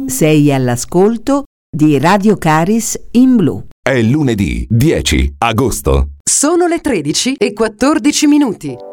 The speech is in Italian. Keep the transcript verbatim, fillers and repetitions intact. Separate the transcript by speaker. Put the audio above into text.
Speaker 1: Sei all'ascolto di Radio Caris in blu.
Speaker 2: È lunedì dieci agosto.
Speaker 3: Sono le tredici e quattordici minuti.